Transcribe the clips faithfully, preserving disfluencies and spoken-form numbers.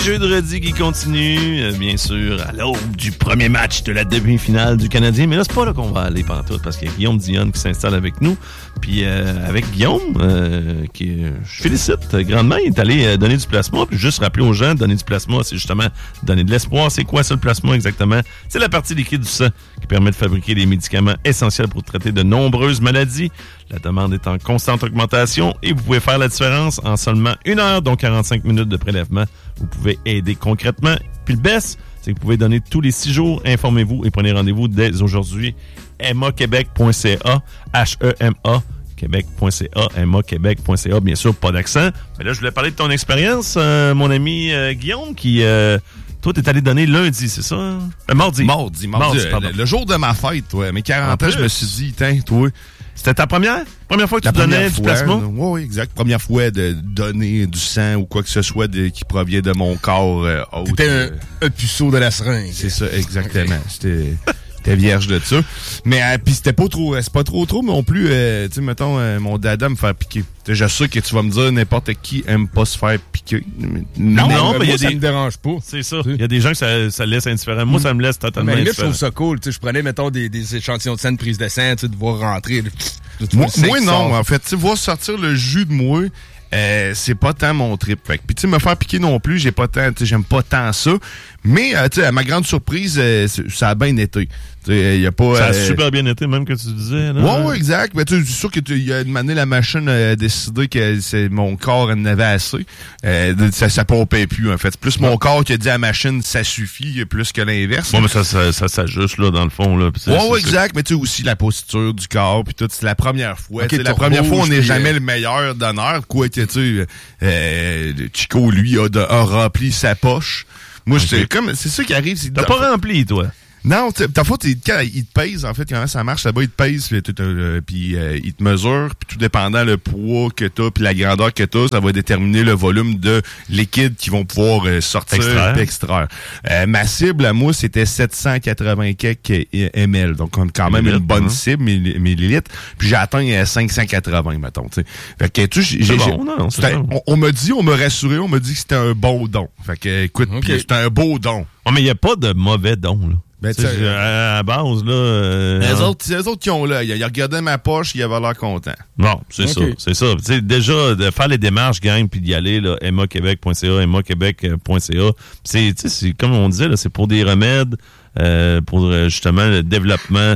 Jeudi qui continue, euh, bien sûr, à l'aube du premier match de la demi-finale du Canadien. Mais là, c'est pas là qu'on va aller pantoute, parce qu'il y a Guillaume Dionne qui s'installe avec nous. Puis euh, avec Guillaume, euh, qui euh, je félicite grandement, il est allé euh, donner du plasma. Puis juste rappeler aux gens, donner du plasma, c'est justement donner de l'espoir. C'est quoi ça, le plasma exactement? C'est la partie liquide du sang qui permet de fabriquer des médicaments essentiels pour traiter de nombreuses maladies. La demande est en constante augmentation et vous pouvez faire la différence en seulement une heure, donc quarante-cinq minutes de prélèvement. Vous pouvez aider concrètement. Puis le best, c'est que vous pouvez donner tous les six jours. Informez-vous et prenez rendez-vous dès aujourd'hui. M A Québec point C A, H E M A Québec point C A, M A Québec point C A, bien sûr, pas d'accent. Mais là, je voulais parler de ton expérience, euh, mon ami euh, Guillaume, qui... Euh, toi, t'es allé donner lundi, c'est ça? Euh, mardi. Mardi, mardi. mardi le, le jour de ma fête, toi. Mes quarante ans, je me suis dit, tiens, toi... C'était ta première? Première fois que tu donnais du plasma? Oui, oui, exact. Première fois de donner du sang ou quoi que ce soit de, qui provient de mon corps euh, autre. C'était un, un puceau de la seringue. C'est ça, exactement. C'était... T'es vierge de ça. Mais euh, puis c'était pas trop, c'est pas trop trop non plus. Euh, tu sais, mettons, euh, mon dada me faire piquer. T'sais, je sais que tu vas me dire n'importe qui aime pas se faire piquer. Non, non, mais moi, y a ça des... me dérange pas. C'est ça. Il y a des gens que ça, ça laisse indifférent. Moi, ça me laisse totalement mais indifférent. Mais je trouve ça cool. Tu sais, je prenais, mettons, des, des échantillons de sang, de prise de sang, tu sais, de voir rentrer. Moi, moi non, en fait. Tu sais, voir sortir le jus de moi, euh, c'est pas tant mon trip. Fait que, puis tu sais, me faire piquer non plus, j'ai pas tant, tu sais, j'aime pas tant ça. Mais, euh, tu sais, à ma grande surprise, euh, ça a bien été. Y a pas, ça a euh... super bien été, même que tu disais. Oui, ouais, exact. Mais tu sais, c'est sûr que il y a une année, la machine a décidé que c'est mon corps en avait assez. Euh, ça, ça pompait plus, en fait. C'est plus mon corps qui a dit à la machine, ça suffit, plus que l'inverse. Bon, mais ça, ça, ça s'ajuste, là, dans le fond, là. Oui, ouais, exact. Mais tu sais, aussi la posture du corps, puis tout, c'est la première fois. Okay, la première fois, on n'est jamais euh... le meilleur d'honneur. Quoi que, tu sais, euh, Chico, lui, a, de, a rempli sa poche. Moi, okay. c'est comme, c'est ça qui arrive. C'est T'as pas rempli, toi? Non, ta faute, quand il te pèse, en fait, quand ça marche là-bas, il te pèse, puis euh, euh, il te mesure, puis tout dépendant le poids que t'as, puis la grandeur que t'as, ça va déterminer le volume de liquide qu'ils vont pouvoir euh, sortir extraire. et extraire. Euh, ma cible, à moi, c'était sept cent quatre-vingts quelques millilitres, donc on a quand même une bonne hein. cible, millilitres, puis j'ai atteint euh, cinq cent quatre-vingts, mettons, tu sais. Fait que, tu sais, j'ai... Bon, non, on, on m'a dit, on m'a rassuré, on m'a dit que c'était un bon don. Fait que, écoute, okay. C'était un beau don. Oh, mais il n'y a pas de mauvais don, là. Ben, à la base, là... Euh, les, hein. autres, les autres qui ont là, ils regardaient ma poche, ils avaient l'air contents. Bon, c'est okay. ça, c'est ça. Tu sais, déjà, de faire les démarches, gang, puis d'y aller, là, M A Québec point C A, M A Québec point C A, c'est, tu sais, c'est comme on disait, là, c'est pour des remèdes, euh, pour justement le développement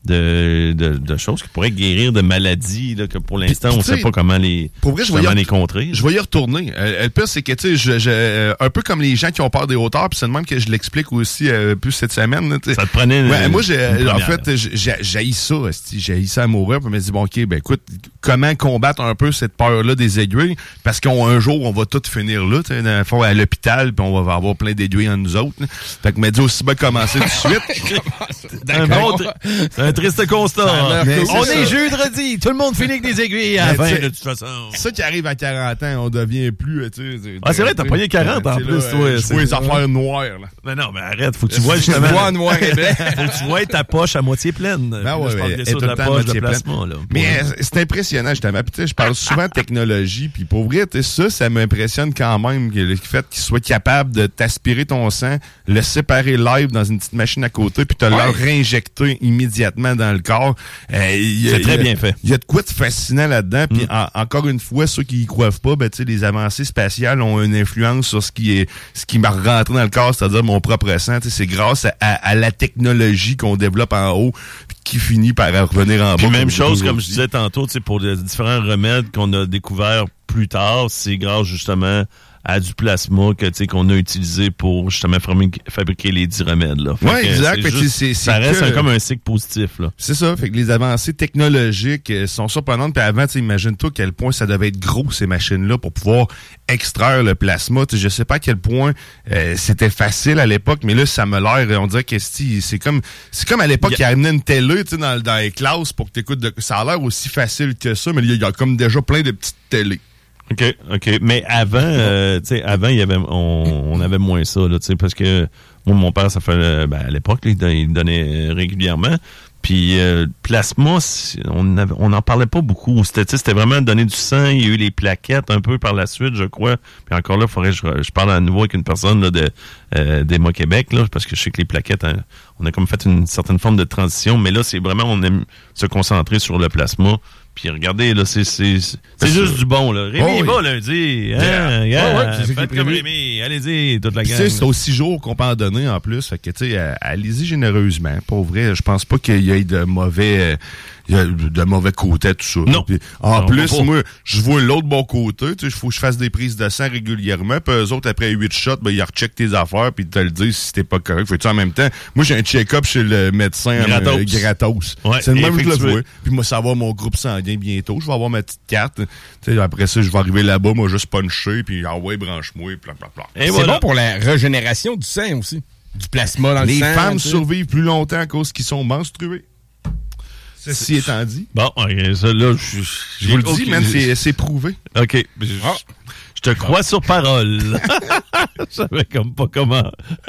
de, de, de choses qui pourraient guérir de maladies là, que pour l'instant, on ne sait pas comment les, pour vrai, je comment y les contrer. Je vais y retourner. Euh, le pire, c'est que, tu sais, je, je, euh, un peu comme les gens qui ont peur des hauteurs, puis c'est de même que je l'explique aussi euh, plus cette semaine. Là, ça te prenait une, ouais, moi, j'ai, une en fait, j'ai ça. J'ai ça à mourir. Puis je me dis, bon, OK, ben écoute, comment combattre un peu cette peur-là des aiguilles? Parce qu'un jour, on va tout finir là, tu sais, dans le fond, à l'hôpital, puis on va avoir plein d'aiguilles en nous autres. Là. Fait que me dit aussi bien commencer tout de suite. D'accord. C'est un triste constat. Mais on est, est jeudi, tout le monde finit avec des aiguilles à la fin, de toute façon. Ça qui arrive à quarante ans, on devient plus, tu sais. Ah, c'est vrai, t'as pogné quarante en plus, là, toi. Je vois les affaires noires, là. Mais non, mais arrête, faut que tu vois justement. Vois noir et blanc. Faut que tu vois ta poche à moitié pleine. Ben ouais, je parle bien sûr de la poche de plasma, là. Mais c'est impressionnant, justement. Puis tu sais, je parle souvent de technologie, puis pour vrai, tu sais, ça, ça m'impressionne quand même, le fait qu'il soit capable de t'aspirer ton sang, le séparer live dans une petite machine à côté, puis te le réinjecter immédiatement dans le corps. C'est très bien fait. Il y a de quoi de fascinant là-dedans. Puis mm. en, encore une fois, ceux qui y croient pas, ben tu sais, les avancées spatiales ont une influence sur ce qui est, ce qui m'a rentré dans le corps, c'est-à-dire mon propre sang. Tu sais, c'est grâce à, à, à la technologie qu'on développe en haut, puis qui finit par revenir en bas. Puis même chose, comme je disais tantôt, tu sais, pour les différents remèdes qu'on a découverts plus tard, c'est grâce justement à du plasma que tu sais qu'on a utilisé pour justement fabriquer les dix remèdes là. Oui, exact. C'est juste, c'est, c'est ça reste que, un, comme un cycle positif là. C'est ça. Fait que les avancées technologiques sont surprenantes. Puis avant, tu imagine-toi à quel point ça devait être gros ces machines-là pour pouvoir extraire le plasma. T'sais, je sais pas à quel point euh, c'était facile à l'époque, mais là ça me l'air. On dirait que c'est comme c'est comme à l'époque il y a... amené une télé, tu sais, dans, dans les classes pour que t'écoutes. De... Ça a l'air aussi facile que ça, mais il y, y a comme déjà plein de petites télés. OK, OK. Mais avant, euh, tu sais, avant, il y avait, on, on avait moins ça, là, tu sais, parce que moi, mon père, ça fait, ben, à l'époque, là, il donnait régulièrement. Puis euh, plasma, on avait, on n'en parlait pas beaucoup. C'était, c'était vraiment donner du sang. Il y a eu les plaquettes un peu par la suite, je crois. Puis encore là, il faudrait que je, je parle à nouveau avec une personne là, de euh, d'Emma Québec, là, parce que je sais que les plaquettes, hein, on a comme fait une certaine forme de transition. Mais là, c'est vraiment, on aime se concentrer sur le plasma. Puis regardez, là, c'est, c'est, c'est, c'est juste du bon, là. Rémi, oh, il va oui. lundi. Hein, yeah. Yeah. Oh, ouais, c'est faites comme Rémi. Allez-y, toute la gang. Tu sais, c'est aux six jours qu'on peut en donner en plus. Fait que, tu sais, allez-y généreusement. Pour vrai, je pense pas qu'il y ait de mauvais... Il y a de mauvais côtés tout ça. Non. Puis, en non, plus, moi, je vois l'autre bon côté. Tu sais, il faut que je fasse des prises de sang régulièrement. Puis eux autres, après huit shots, ben, ils recheckent tes affaires puis ils te le disent si t'es pas correct. Fait que, en même temps, moi, j'ai un check-up chez le médecin gratos. Euh, gratos. Ouais, c'est le même que je le vois. Puis moi, ça va avoir mon groupe sanguin bientôt. Je vais avoir ma petite carte. Tu sais, après ça, je vais arriver là-bas, moi, juste puncher. Puis, ah ouais, branche-moi. Plan, plan, plan. Et c'est voilà. Bon pour la régénération du sang aussi. Du plasma dans Les le sang. Les femmes survivent plus longtemps à cause qu'ils sont menstruées. Ceci étant dit. Bon, okay, ça, là, je, je vous le dis, man, c'est, c'est prouvé. OK. Je, oh. je te crois sur parole. Je savais comme pas comment,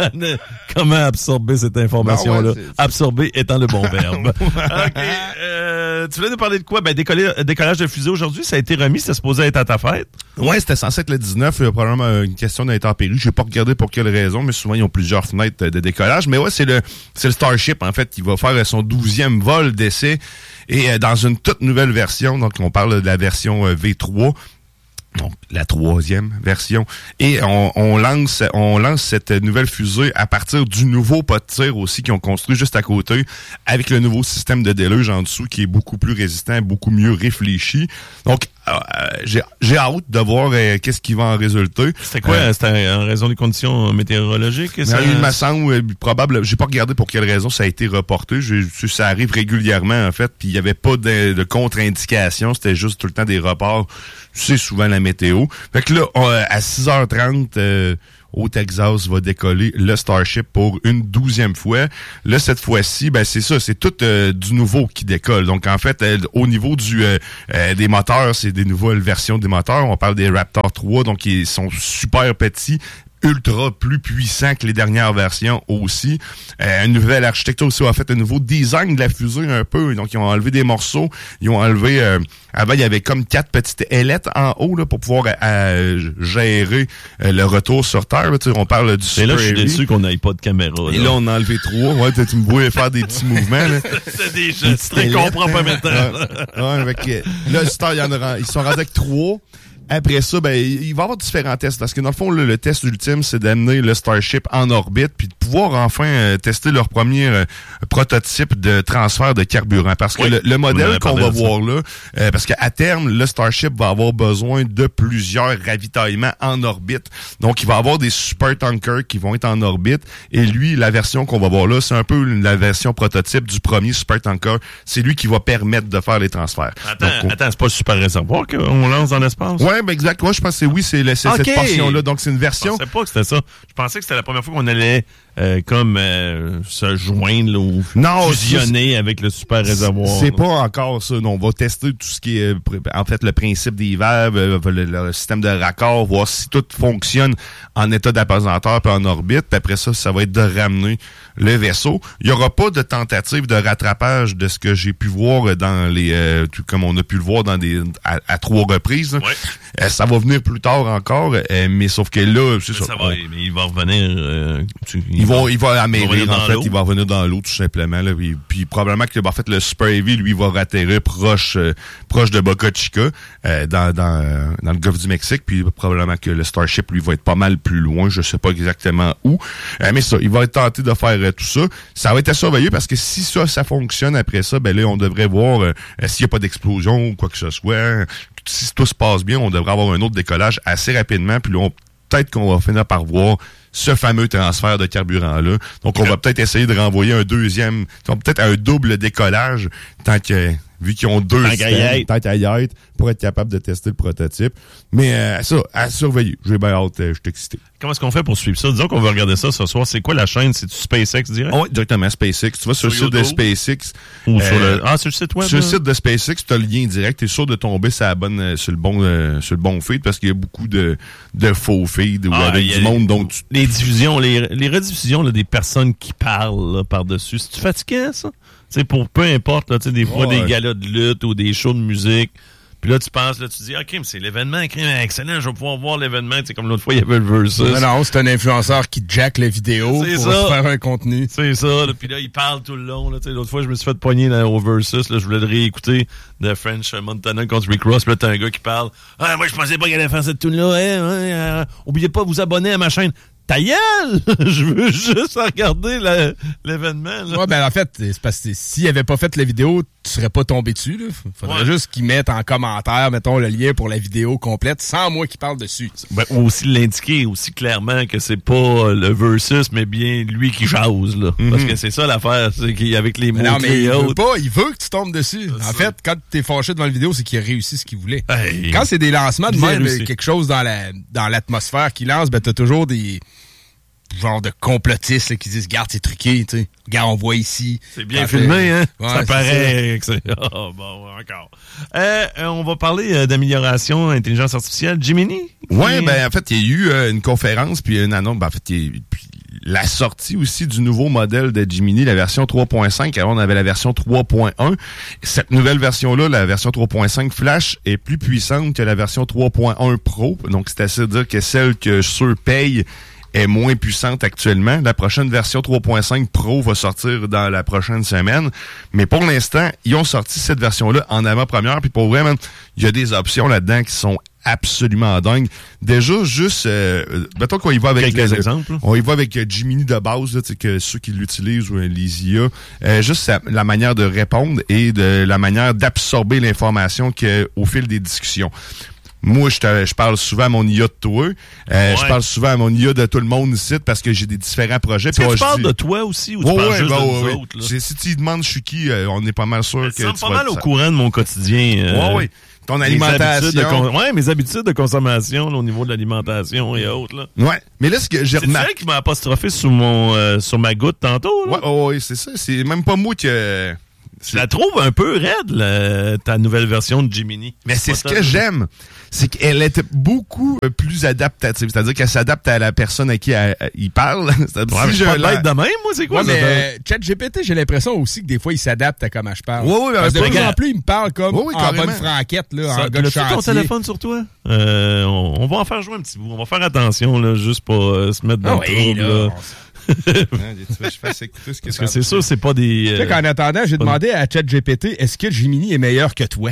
comment absorber cette information-là. Non, ouais, absorber étant le bon verbe. OK. Euh, tu voulais nous parler de quoi? Ben, décoller, décollage de fusée aujourd'hui, ça a été remis, c'était supposé être à ta fête? Ouais, c'était censé être le dix-neuf, il y a probablement une question d'intempérie. Je n'ai pas regardé pour quelle raison, mais souvent, ils ont plusieurs fenêtres de décollage. Mais ouais, c'est le, c'est le Starship, en fait, qui va faire son douzième vol d'essai. Et euh, dans une toute nouvelle version, donc on parle de la version euh, V trois, donc la troisième version, et on, on lance on lance cette nouvelle fusée à partir du nouveau pas de tir aussi qu'ils ont construit juste à côté, avec le nouveau système de déluge en dessous qui est beaucoup plus résistant, beaucoup mieux réfléchi. Donc euh, j'ai j'ai hâte de voir euh, qu'est-ce qui va en résulter. C'était quoi? Euh, C'était en raison des conditions météorologiques? Ça... Il me semble euh, probable. J'ai pas regardé pour quelle raison ça a été reporté. J'ai, ça arrive régulièrement en fait, puis il y avait pas de, de contre-indication. C'était juste tout le temps des reports. C'est souvent la météo. Fait que là, on, à six heures trente, euh, au Texas, va décoller le Starship pour une douzième fois. Là, cette fois-ci, ben c'est ça, c'est tout euh, du nouveau qui décolle. Donc, en fait, euh, au niveau du euh, euh, des moteurs, c'est des nouvelles versions des moteurs. On parle des Raptor trois, donc ils sont super petits, ultra plus puissant que les dernières versions aussi. Euh, une nouvelle architecture aussi, a fait un nouveau design de la fusée un peu. Donc, ils ont enlevé des morceaux. Ils ont enlevé... Euh, avant, il y avait comme quatre petites ailettes en haut là pour pouvoir euh, gérer euh, le retour sur Terre. Là, on parle du Super. Et là, je suis déçu qu'on n'aille pas de caméra. Là. Et là, on a enlevé trois. Ouais, tu me voyais faire des petits mouvements. Là. C'est des gestes très comprends pas maintenant. Ouais, ouais, avec, euh, là, le Star, il y en a, ils sont rendus avec trois. Après ça, ben il va y avoir différents tests parce que dans le fond, le, le test ultime, c'est d'amener le Starship en orbite puis de pouvoir enfin euh, tester leur premier euh, prototype de transfert de carburant. Parce que oui, le, le modèle qu'on va voir là, euh, parce qu'à terme, le Starship va avoir besoin de plusieurs ravitaillements en orbite. Donc, il va avoir des supertankers qui vont être en orbite. Et lui, la version qu'on va voir là, c'est un peu la version prototype du premier supertanker. C'est lui qui va permettre de faire les transferts. Attends, Donc, on... attends c'est pas le super réservoir qu'on lance dans l'espace? Ouais, ben exact. Moi, je pense que c'est oui, c'est, le, c'est okay. cette portion-là. Donc, c'est une version. Je pensais pas que c'était ça. Je pensais que c'était la première fois qu'on allait euh, comme euh, se joindre là, ou non, fusionner c'est, avec le super réservoir. C'est là. Pas encore ça. Non, on va tester tout ce qui est, en fait, le principe des valves, le, le système de raccord, voir si tout fonctionne en état d'apesanteur puis en orbite. Puis après ça, ça va être de ramener le vaisseau. Il y aura pas de tentative de rattrapage de ce que j'ai pu voir dans les, euh, tout, comme on a pu le voir dans des à, à trois reprises. Ouais. Euh, ça va venir plus tard encore, euh, mais sauf que là, c'est ça. ça va, mais il va revenir. Euh, tu, il, il va, va, il va amérir en fait. L'eau. Il va revenir dans l'eau tout simplement. Là, puis, puis probablement que, en fait, le Super Heavy, lui, va ratterrir proche, euh, proche de Boca Chica, euh, dans, dans, euh, dans le golfe du Mexique. Puis probablement que le Starship, lui, va être pas mal plus loin. Je sais pas exactement où, euh, mais ça, il va être tenté de faire euh, tout ça. Ça va être à surveiller parce que si ça, ça fonctionne après ça, ben là, on devrait voir euh, s'il n'y a pas d'explosion ou quoi que ce soit. Si tout se passe bien, on devrait avoir un autre décollage assez rapidement. Puis là, on, peut-être qu'on va finir par voir ce fameux transfert de carburant-là. Donc, on va peut-être essayer de renvoyer un deuxième, peut-être un double décollage, tant que, vu qu'ils ont deux systèmes, tant qu'à y être, pour être capable de tester le prototype. Mais euh, ça, à surveiller. J'ai bien hâte, euh, je suis excité. Comment est-ce qu'on fait pour suivre ça? Disons qu'on va regarder ça ce soir. C'est quoi la chaîne? C'est-tu SpaceX, direct? Oui, directement SpaceX. Tu vas sur, sur le site de SpaceX. Ou euh, sur le... Ah, sur le site web? Sur là? Le site de SpaceX, tu as le lien direct. Tu es sûr de tomber sur, la bonne, sur, le bon, euh, sur le bon feed parce qu'il y a beaucoup de, de faux feeds ah, avec du monde. Donc tu... Les diffusions, les, les rediffusions là, des personnes qui parlent là, par-dessus. C'est-tu fatiguant, ça? sais, pour peu importe, là, tu sais, des fois, ouais. des galas de lutte ou des shows de musique. Puis là, tu penses, là, tu dis, OK, mais c'est l'événement, excellent, je vais pouvoir voir l'événement. Tu sais, comme l'autre fois, il y avait le Versus. Non, non, c'est un influenceur qui jack les vidéos c'est pour ça. faire un contenu. C'est ça. Puis là, il parle tout le long. Là, l'autre fois, je me suis fait pogner là, au Versus. Là, je voulais le réécouter de French Montana contre Rick Ross. Puis là, t'as un gars qui parle. Ah, moi, je pensais pas qu'il allait faire cette tune-là. Hey, hey, euh, oubliez pas de vous abonner à ma chaîne. Ta gueule! Je veux juste regarder la, l'événement. Là. Ouais, ben en fait, c'est parce que s'il avait pas fait la vidéo, tu serais pas tombé dessus. Là. Faudrait ouais. juste qu'ils mettent en commentaire, mettons, le lien pour la vidéo complète, sans moi qui parle dessus. Ben, ou aussi l'indiquer aussi clairement que c'est pas le Versus, mais bien lui qui jase. Là. Mm-hmm. Parce que c'est ça l'affaire, c'est qu'avec les mots non, mais il autres, veut pas, il veut que tu tombes dessus. C'est en ça. fait, quand t'es fâché devant la vidéo, c'est qu'il a réussi ce qu'il voulait. Hey, quand c'est des lancements de même, réussi. quelque chose dans la dans l'atmosphère qu'il lance, ben t'as toujours des genre de complotistes là, qui disent, regarde, c'est truqué, tu sais. Regarde, on voit ici. C'est bien quand filmé, hein? Ouais, ça c'est paraît que c'est... Oh, bon, encore. Euh, on va parler euh, d'amélioration intelligence artificielle. Gemini? Ouais, ben en fait, il y a eu euh, une conférence, puis une annonce, ben en fait, il y a eu, puis la sortie aussi du nouveau modèle de Gemini, la version trois point cinq. Avant, on avait la version trois point un. Cette nouvelle version-là, la version trois point cinq Flash, est plus puissante que la version trois point un Pro. Donc, c'est assez dire que celle que ceux payent est moins puissante actuellement. La prochaine version trois point cinq Pro va sortir dans la prochaine semaine. Mais pour l'instant, ils ont sorti cette version-là en avant-première. Puis pour vrai, man, il y a des options là-dedans qui sont absolument dingues. Déjà, juste, euh, mettons qu'on y va avec... Quelques les, exemples. On y va avec euh, Gemini de base, là, que ceux qui l'utilisent ou euh, les I A. Euh, juste sa, la manière de répondre et de la manière d'absorber l'information que, au fil des discussions. Moi, je, te, je parle souvent à mon I A de toi. Euh, ouais. Je parle souvent à mon I A de tout le monde ici parce que j'ai des différents projets. Est-ce que tu je parles dis... de toi aussi ou tu ouais, parles ouais, juste bah, de ouais, nous ouais. autres? Là? Si tu demandes je suis qui, euh, on est pas mal sûr Mais que tu sembles tu pas vas mal être au ça. courant de mon quotidien. Euh, Ouais, ouais. Ton mes alimentation. habitudes de con... Ouais, mes habitudes de consommation là, au niveau de l'alimentation et autres. Là. Ouais. Mais là, ce que j'ai C'est remarqué... elle qui m'a apostrophé sur, mon, euh, sur ma goutte tantôt. Là. Ouais, ouais, ouais, c'est ça. C'est même pas moi que... Je la trouve un peu raide, là, ta nouvelle version de Gemini. Mais c'est ce Pas que j'aime. C'est qu'elle est beaucoup plus adaptative. C'est-à-dire qu'elle s'adapte à la personne à qui elle, elle, il parle. Ouais, si je je pas la... bête de même, moi, c'est quoi ouais, ça? mais euh, ChatGPT, j'ai l'impression aussi que des fois, il s'adapte à comment je parle. Ouais, ouais, Parce que de mais plus pas- en plus, il me parle comme Ouais, ouais, en carrément. bonne franquette, là, Ça, en gars de l'as-tu ton chantier. téléphone sur toi? Euh, on, on va en faire jouer un petit bout. On va faire attention, là, juste pour euh, se mettre dans Ah le oui, trouble. là. Là. Parce Parce que c'est sûr, c'est pas des... Tu sais Euh... qu'en attendant, j'ai demandé à ChatGPT, est-ce que Gemini est meilleur que toi?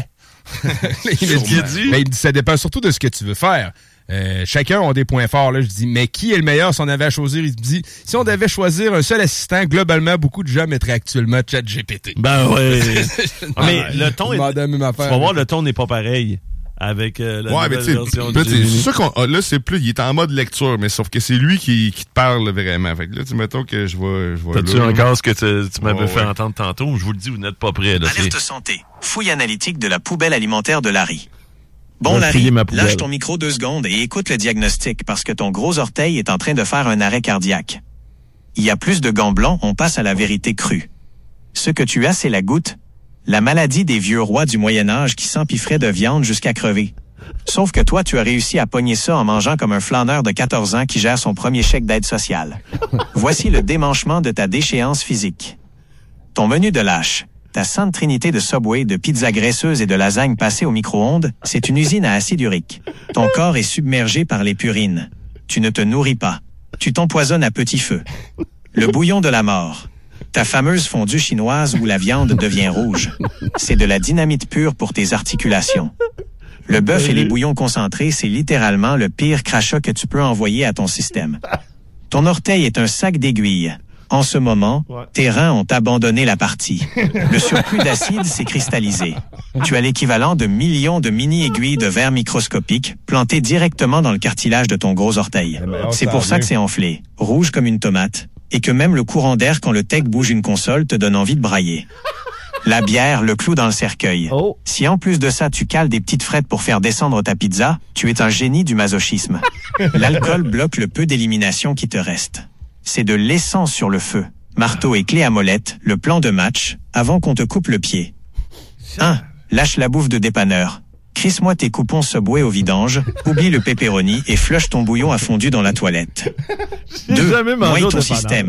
il me dit, dit? ben, il me dit, ça dépend surtout de ce que tu veux faire. Euh, chacun a des points forts. Là. Je dis, mais qui est le meilleur si on avait à choisir? Il me dit, si on devait choisir un seul assistant, globalement, beaucoup de gens mettraient actuellement ChatGPT. Ben ouais. Ah, mais le ton est... Demandais la même Tu affaire. vas voir, le ton n'est pas pareil avec euh, la Ouais, mais nouvelle tu sais, version là, de c'est Gemini. sûr qu'on, ah, là, c'est plus, il est en mode lecture, mais sauf que c'est lui qui, qui te parle vraiment. Fait que là, tu mettons que je vais, je vais T'as-tu là, encore ce que tu, tu m'avais Ouais, fait ouais. entendre tantôt? Je vous le dis, vous n'êtes pas prêts. Là, Alerte c'est... santé. Fouille analytique de la poubelle alimentaire de Larry. Bon, Va Larry, fouiller ma poubelle. lâche ton micro deux secondes et écoute le diagnostic parce que ton gros orteil est en train de faire un arrêt cardiaque. Il y a plus de gants blancs, on passe à la vérité crue. Ce que tu as, c'est la goutte. La maladie des vieux rois du Moyen-Âge qui s'empiffraient de viande jusqu'à crever. Sauf que toi, tu as réussi à pogner ça en mangeant comme un flâneur de quatorze ans qui gère son premier chèque d'aide sociale. Voici le démanchement de ta déchéance physique. Ton menu de lâche. Ta sainte trinité de Subway, de pizza graisseuse et de lasagne passée au micro-ondes, c'est une usine à acide urique. Ton corps est submergé par les purines. Tu ne te nourris pas. Tu t'empoisonnes à petit feu. Le bouillon de la mort. Ta fameuse fondue chinoise où la viande devient rouge. C'est de la dynamite pure pour tes articulations. Le bœuf et les bouillons concentrés, c'est littéralement le pire crachat que tu peux envoyer à ton système. Ton orteil est un sac d'aiguilles. En ce moment, Ouais. tes reins ont abandonné la partie. Le surplus d'acide s'est cristallisé. Tu as l'équivalent de millions de mini-aiguilles de verre microscopiques plantées directement dans le cartilage de ton gros orteil. C'est pour ça que c'est enflé, rouge comme une tomate, et que même le courant d'air quand le tech bouge une console te donne envie de brailler. La bière, le clou dans le cercueil. Oh. Si en plus de ça tu cales des petites frettes pour faire descendre ta pizza, tu es un génie du masochisme. L'alcool bloque le peu d'élimination qui te reste. C'est de l'essence sur le feu. Marteau et clé à molette, le plan de match, avant qu'on te coupe le pied. un. Lâche la bouffe de dépanneur. Crisse-moi tes coupons Subway au vidange, oublie le pepperoni et flush ton bouillon à fondu dans la toilette. J'ai deux. jamais mangé Moille au ton dépanneur. système.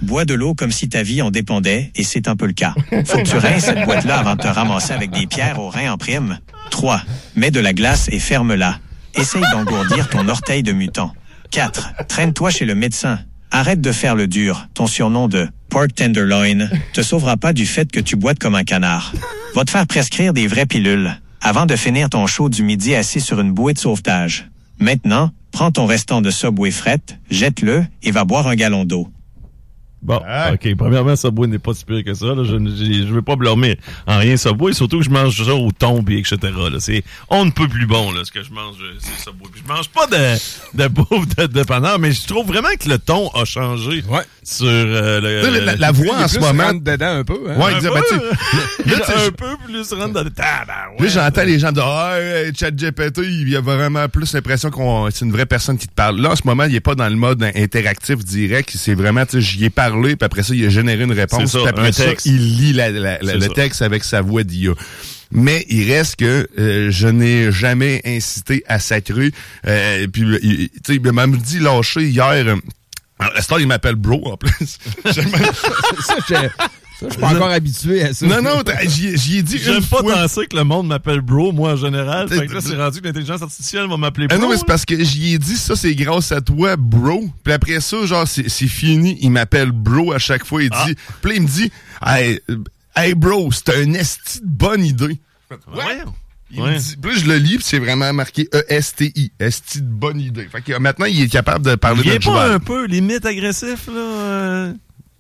Bois de l'eau comme si ta vie en dépendait, et c'est un peu le cas. Faut que tu rinces cette boîte-là avant de te ramasser avec des pierres au rein en prime. trois. Mets de la glace et ferme-la. Essaye d'engourdir ton orteil de mutant. quatre. Traîne-toi chez le médecin. Arrête de faire le dur. Ton surnom de pork tenderloin te sauvera pas du fait que tu boites comme un canard. Va te faire prescrire des vraies pilules avant de finir ton show du midi assis sur une bouée de sauvetage. Maintenant, prends ton restant de Subway fret, jette-le et va boire un gallon d'eau. Bon, ah. OK. Premièrement, Subway n'est pas si pire que ça. Là. Je ne veux pas blâmer en rien Subway, surtout que je mange ça au thon et et cetera. Là. C'est on ne peut plus bon, là, ce que je mange, c'est Subway. Puis je mange pas de, de bouffe de dépanneur, mais je trouve vraiment que le thon a changé ouais. sur euh, le... La, la, la voix en ce moment... rentre dedans un peu. Hein? Ouais, un, disait, peu ben, là, un peu plus rentre dans le... Ah, ben, ouais, là, j'entends ouais. les gens dire « Ah, oh, ChatGPT, il y a vraiment plus l'impression qu'on c'est une vraie personne qui te parle. » Là, en ce moment, il est pas dans le mode interactif direct. C'est vraiment, tu sais, j'y ai parlé, puis après ça, il a généré une réponse. Ça, puis après ça, texte. il lit la, la, la, le texte avec sa voix d'I A. Mais il reste que euh, je n'ai jamais incité à sacrer. Euh, puis, tu sais, il m'a dit lâcher hier. Euh, à ce temps, il m'appelle bro, en plus. ça, je, ça, je suis pas encore habitué à ça. Non, non, j'y, j'y ai dit J'aime une pas fois. penser que le monde m'appelle bro, moi, en général. Fait que là, c'est rendu que l'intelligence artificielle va m'appeler bro. Ah non, mais c'est parce que j'y ai dit, ça, c'est grâce à toi, bro. Puis après ça, genre, c'est, c'est fini. Il m'appelle bro à chaque fois. Il ah. dit, puis là, il me dit, hey, hey bro, c'est un esti de bonne idée. Ouais. Il ouais. me dit, puis là, je le lis, puis c'est vraiment marqué E S T I. Esti de bonne idée. Fait que maintenant, il est capable de parler de Il est joueur. pas un peu limite agressif, là? Euh...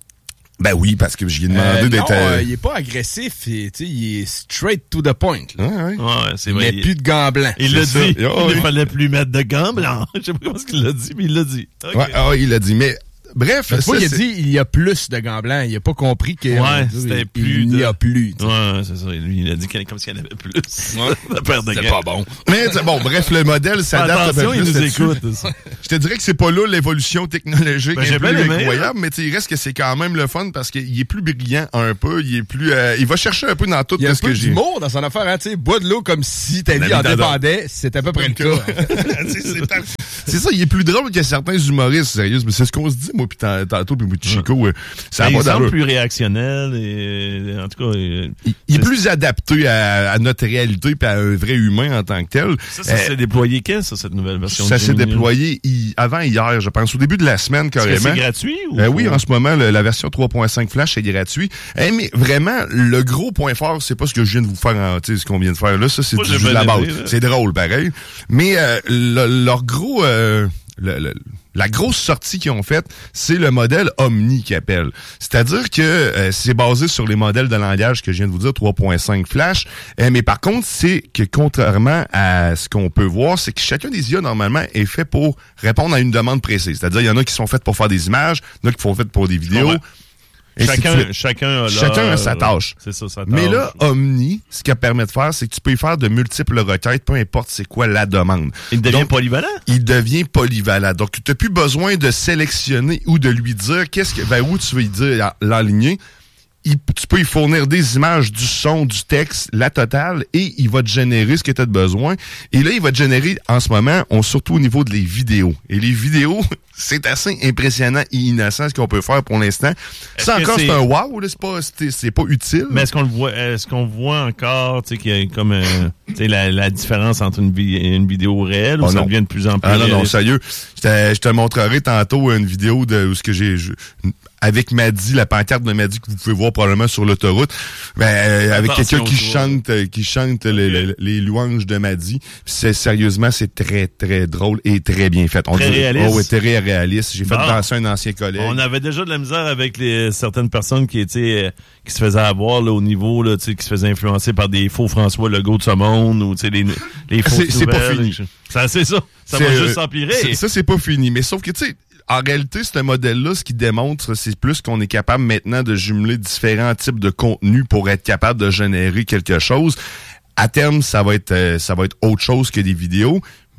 Ben oui, parce que j'y ai demandé euh, d'être... Non, euh... euh, il est pas agressif. Il, il est straight to the point. Là. Ouais, ouais. ouais, c'est vrai. Mais il... plus de gants blancs. Il l'a dit. Oh, il oui. fallait plus mettre de gants blancs. Je sais pas comment il l'a dit, mais il l'a dit. Okay. Ouais, oh, il l'a dit. Mais bref... Cette fois, il a c'est... dit il y a plus de gants blancs. Il a pas compris que... Ouais, dit, c'était il, plus Il de... n'y a plus. T'sais. Ouais, c'est ça. Lui, il a dit qu'il, comme s'il y en avait plus. Ouais. La paire de c'est gants. pas bon. Mais bon, bref, le modèle s'adapte Attention, un peu plus il nous là-dessus. écoute. Je te dirais que c'est pas là l'évolution technologique Ben, j'ai un peu bien aimé, incroyable, mais il reste que c'est quand même le fun parce qu'il est plus brillant un peu, il est plus, euh, il va chercher un peu dans tout il y a ce un peu que j'ai. d'humour dans son affaire, hein, tu sais, bois de l'eau comme si ta vie en dépendait, c'est à peu près le cas. c'est, c'est ça, il est plus drôle que certains humoristes, sérieux, mais c'est ce qu'on se dit, moi, puis tantôt, puis Chico, ouais. ça ben, va il semble d'allure. plus réactionnel et, en tout cas, il, il, il est plus adapté à, à notre réalité puis à un vrai humain en tant que tel. Ça, ça euh, s'est déployé quand, ça, cette nouvelle version? Ça de s'est déployé hi, avant hier, je pense, au début de la semaine, carrément. Est-ce que c'est gratuit? Ou euh, oui, en ce moment, le, la version trois point cinq Flash, c'est gratuit. Eh, mais vraiment, le gros point fort, c'est pas ce que je viens de vous faire, en, tu sais, ce qu'on vient de faire là, ça, c'est moi, du jeu de la base. C'est drôle, pareil. Mais euh, le, leur gros... Euh, le, le, la grosse sortie qu'ils ont faite, c'est le modèle Omni qu'ils appellent. C'est-à-dire que euh, c'est basé sur les modèles de langage que je viens de vous dire, trois point cinq Flash. Euh, mais par contre, c'est que contrairement à ce qu'on peut voir, c'est que chacun des I A, normalement, est fait pour répondre à une demande précise. C'est-à-dire, il y en a qui sont faites pour faire des images, il y en a qui sont faites pour des vidéos. Chacun, chacun, a chacun a sa tâche. C'est ça, sa tâche. Mais là, Omni, ce qu'elle permet de faire, c'est que tu peux y faire de multiples requêtes, peu importe c'est quoi la demande. Il devient Donc, polyvalent? Il devient polyvalent. Donc, tu n'as plus besoin de sélectionner ou de lui dire qu'est-ce que, ben, où tu veux y dire l'enligner. Il, tu peux y fournir des images, du son, du texte, la totale, et il va te générer ce que tu as besoin. Et là, il va te générer, en ce moment, on, surtout au niveau des vidéos. Et les vidéos, c'est assez impressionnant et innocent ce qu'on peut faire pour l'instant. Ça encore, c'est... c'est un wow, là, c'est pas, c'est, c'est pas utile. Mais est-ce qu'on le voit, est-ce qu'on voit encore, tu sais, qu'il y a comme, euh, tu sais, la, la différence entre une, vi- une vidéo réelle, ou oh, ça non. devient de plus en plus Ah non, réaliste? non, sérieux. Je te, je te montrerai tantôt une vidéo de où ce que j'ai, je, avec Maddy, la pancarte de Maddy que vous pouvez voir probablement sur l'autoroute, ben, euh, avec quelqu'un qui chante, euh, qui chante okay. les, les, les louanges de Maddy. C'est sérieusement, c'est très très drôle et très bien fait. On très dit, réaliste. Oh, ouais, très réaliste. J'ai fait bon. danser un ancien collègue. On avait déjà de la misère avec les certaines personnes qui étaient euh, qui se faisaient avoir là, au niveau là, tu sais, qui se faisaient influencer par des faux François Legault de ce monde ou tu sais les les fausses c'est, c'est pas fini. Ça, c'est ça. Ça c'est, va euh, juste s'empirer. C'est, ça c'est pas fini. Mais sauf que tu sais. En réalité, ce modèle-là, ce qu'il démontre, c'est plus qu'on est capable maintenant de jumeler différents types de contenus pour être capable de générer quelque chose. À terme, ça va être, euh, ça va être autre chose que des vidéos.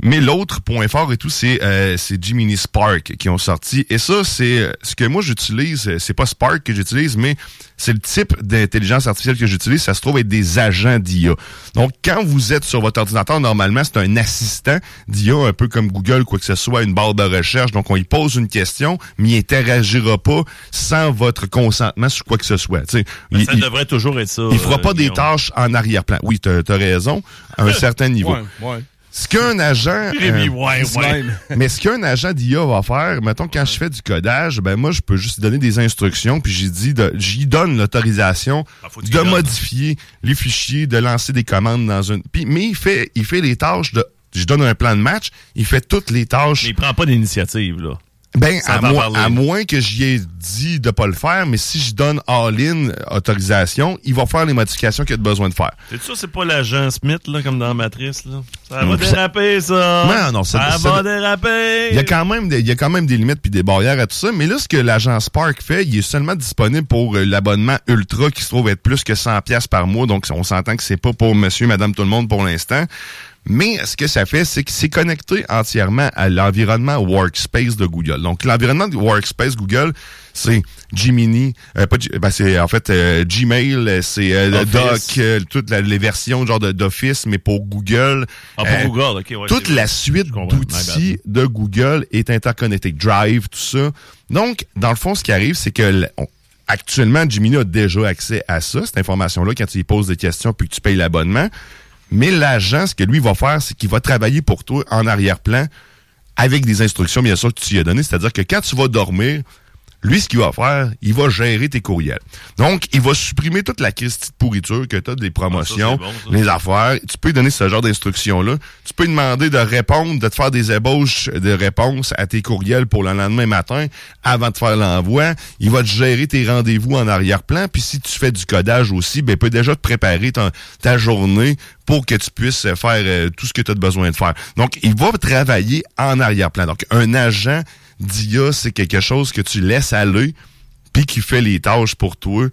Mais l'autre point fort et tout, c'est euh, c'est Gemini Spark qui ont sorti. Et ça, c'est ce que moi j'utilise. C'est pas Spark que j'utilise, mais c'est le type d'intelligence artificielle que j'utilise. Ça se trouve être des agents d'I A. Donc, quand vous êtes sur votre ordinateur, normalement, c'est un assistant d'I A, un peu comme Google, quoi que ce soit, une barre de recherche. Donc, on y pose une question, mais il interagira pas sans votre consentement sur quoi que ce soit. Tu sais, il, ça il, devrait toujours être ça. Il fera pas euh, des tâches en arrière-plan. Oui, t'as, t'as raison, à un certain niveau. Ouais, ouais. Ce qu'un agent... Rémi, euh, ouais, ouais. mais ce qu'un agent d'I A va faire, mettons, quand je fais du codage, ben moi, je peux juste donner des instructions, puis j'ai dit, de, j'y donne l'autorisation ah, de modifier les fichiers, de lancer des commandes dans une... Puis, mais il fait, il fait les tâches de... Je donne un plan de match, il fait toutes les tâches... Mais il prend pas d'initiative, là. Ben, à, mo- à moins que j'y ai dit de pas le faire, mais si je donne all-in autorisation, il va faire les modifications qu'il a besoin de faire. C'est sûr, c'est pas l'agent Smith, là, comme dans Matrice, là. Ça va déraper, ça. Non, non, ça, ça, ça va déraper. Il y a quand même des, il y a quand même des limites puis des barrières à tout ça, mais là, ce que l'agent Spark fait, il est seulement disponible pour euh, l'abonnement Ultra qui se trouve être plus que cent dollars par mois, donc on s'entend que c'est pas pour monsieur, madame, tout le monde pour l'instant. Mais ce que ça fait, c'est que c'est connecté entièrement à l'environnement Workspace de Google. Donc, l'environnement de Workspace Google, c'est Gemini, euh, pas, ben c'est en fait euh, Gmail, c'est euh, Doc, euh, toutes la, les versions genre de, d'Office, mais pour Google. Ah, pour euh, Google, ok. Ouais, toute la suite d'outils de Google est interconnectée. Drive, tout ça. Donc, dans le fond, ce qui arrive, c'est que on, actuellement, Gemini a déjà accès à ça, cette information-là, quand tu lui poses des questions puis que tu payes l'abonnement. Mais l'agent, ce que lui va faire, c'est qu'il va travailler pour toi en arrière-plan avec des instructions, bien sûr, que tu lui as données. C'est-à-dire que quand tu vas dormir, lui, ce qu'il va faire, il va gérer tes courriels. Donc, il va supprimer toute la crise de pourriture que tu as des promotions, ah, ça, bon, les affaires. Tu peux lui donner ce genre d'instructions-là. Tu peux lui demander de répondre, de te faire des ébauches de réponses à tes courriels pour le lendemain matin avant de faire l'envoi. Il va te gérer tes rendez-vous en arrière-plan. Puis si tu fais du codage aussi, ben, il peut déjà te préparer ta, ta journée pour que tu puisses faire euh, tout ce que tu as besoin de faire. Donc, il va travailler en arrière-plan. Donc, un agent d'I A, c'est quelque chose que tu laisses aller puis qui fait les tâches pour toi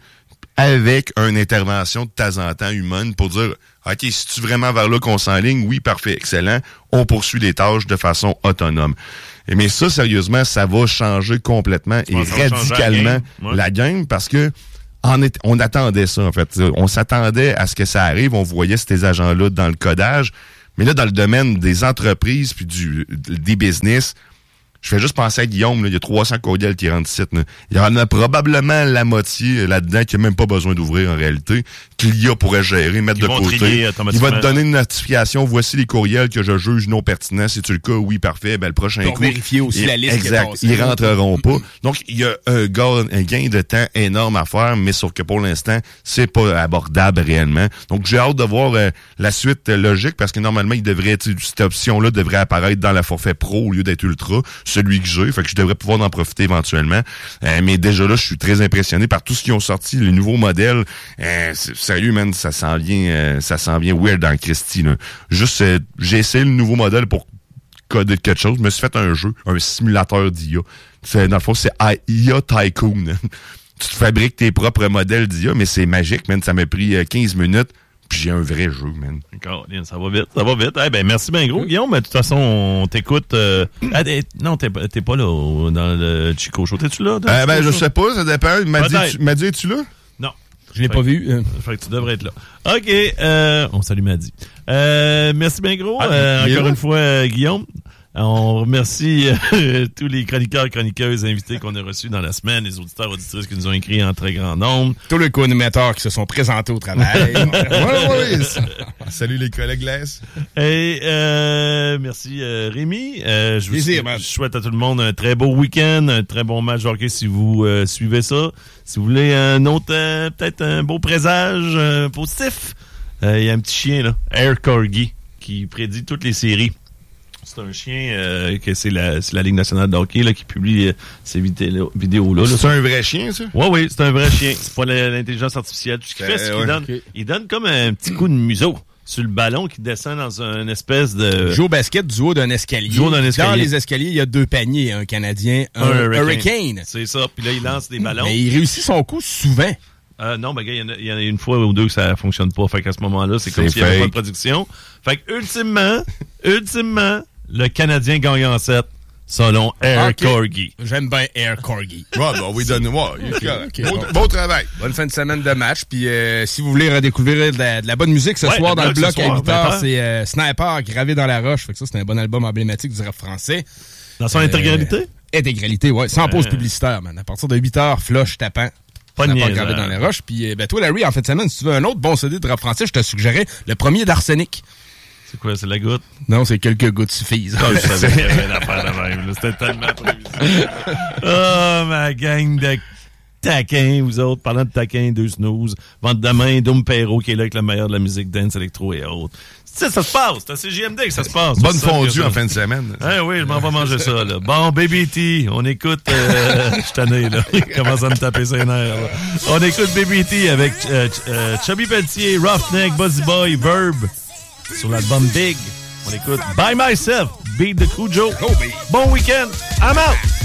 avec une intervention de temps en temps humaine pour dire « OK, si tu vraiment vers là qu'on s'enligne, oui, parfait, excellent, on poursuit les tâches de façon autonome. » Mais ça, sérieusement, ça va changer complètement et radicalement la game, ouais. la game parce que on, est, on attendait ça, en fait. On s'attendait à ce que ça arrive, on voyait ces agents-là dans le codage, mais là, dans le domaine des entreprises puis du des business, je fais juste penser à Guillaume, là, il y a trois cents courriels qui rentrent ici. Là. Il y en a probablement la moitié là-dedans qui n'a même pas besoin d'ouvrir en réalité, que l'I A pourrait gérer, mettre Ils de côté. Il va te donner une notification, voici les courriels que je juge non pertinents. Si tu le cas, oui, parfait, ben le prochain coup. Vérifier aussi il, la liste. Exact, ils rentreront pas. Donc, il y a un gain, un gain de temps énorme à faire, mais sauf que pour l'instant, c'est pas abordable réellement. Donc, j'ai hâte de voir euh, la suite euh, logique, parce que normalement, il devrait être, cette option-là devrait apparaître dans la forfait pro au lieu d'être ultra. Celui que j'ai, fait que je devrais pouvoir en profiter éventuellement. Euh, mais déjà là, je suis très impressionné par tout ce qu'ils ont sorti, les nouveaux modèles. Euh, sérieux, man, ça s'en vient, euh, ça s'en vient weird dans Christy. Là. Juste, euh, j'ai essayé le nouveau modèle pour coder quelque chose. Je me suis fait un jeu, un simulateur d'I A. C'est, dans le fond, c'est I A Tycoon. Tu te fabriques tes propres modèles d'I A, mais c'est magique, man. Ça m'a pris euh, quinze minutes. Puis j'ai un vrai jeu, man. D'accord, ça va vite, ça va vite. Eh ben, merci bien gros, Guillaume. De toute façon, on t'écoute. Euh... Ah, non, t'es, t'es pas là au, dans le Chico Show. T'es-tu là? Euh, ben, je sais pas, ça dépend. M'a dit, tu, m'a dit, es-tu là? Non. Je l'ai fait pas vu. Euh... Fait que tu devrais être là. OK, euh, on salue Madi. Euh, merci bien gros. Ah, euh, encore une fois, euh, Guillaume. On remercie euh, tous les chroniqueurs et chroniqueuses invités qu'on a reçus dans la semaine, les auditeurs auditrices qui nous ont écrit en très grand nombre. Tous les co-animateurs qui se sont présentés au travail. oui, oui. Salut les collègues Glace. Et euh, merci euh, Rémi. Euh, je, vous, Plaisir, je souhaite à tout le monde un très beau week-end, un très bon match de hockey si vous euh, suivez ça. Si vous voulez un autre, euh, peut-être un beau présage euh, positif, il euh, y a un petit chien là, Air Corgi, qui prédit toutes les séries. C'est un chien euh, que c'est la, c'est la Ligue nationale de hockey là, qui publie euh, ces vidéos, vidéos-là. C'est là. Un vrai chien, ça? Oui, oui, c'est un vrai chien. C'est pas la, l'intelligence artificielle. Tout ce qu'il fait, c'est qu'il ouais, donne, okay. il donne comme un petit coup de museau sur le ballon qui descend dans une espèce de... Il joue au basket du haut d'un escalier. Du haut d'un escalier. Dans les escaliers, il y a deux paniers. Un Canadien, un, un hurricane. hurricane. C'est ça. Puis là, il lance des ballons. Mais il réussit son coup souvent. Euh, non, ben, gars, il y, y en a une fois ou deux que ça fonctionne pas. Fait qu'à ce moment-là, c'est, c'est comme s'il n'y avait pas de production. Fait que, ultimement, ultimement, le Canadien gagne en sept. Selon Air Okay. Corgi. J'aime bien Air Corgi. Ouais, ben, on va lui donner. Ouais, Okay, okay, beau, bon. beau travail. Bonne fin de semaine de match. Puis euh, si vous voulez redécouvrir de la, de la bonne musique ce Ouais, soir le dans le bloc bloc ce à soir, huit heures, ben, c'est euh, Sniper gravé dans la roche. Fait que ça, c'est un bon album emblématique du rap français. Dans son Euh, intégralité? Intégralité, ouais. Sans Ouais. pause publicitaire, man. À partir de huit heures, flush, tapant. Pas de Sniper niaisage. gravé dans la roche. Puis euh, ben, toi, Larry, en fin de semaine, si tu veux un autre bon C D de rap français, je te suggérais le premier d'Arsenic. C'est quoi, c'est la goutte? Non, c'est quelques gouttes suffisent. Ah, je savais qu'il y avait une affaire de même, là. C'était tellement prévisible. Oh, ma gang de taquins, vous autres. Parlant de taquins, deux snooze. Vente demain, Dom Perrault qui est là avec le meilleur de la musique dance, électro et autres. Ça, ça se passe. C'est à C J M D que ça se passe. Bonne C'est ça, fondue que ça. en fin de semaine. Ah oui, je m'en vais manger ça, là. Bon, Baby T, on écoute... Euh, je suis tanné, là. Il commence à me taper ses nerfs, là. On écoute Baby T avec euh, euh, Chubby Pelletier, Roughneck, Buzzy Boy, Verb, sur l'album Big. On écoute By Myself, Beat the Cujo. Bon week-end. I'm out!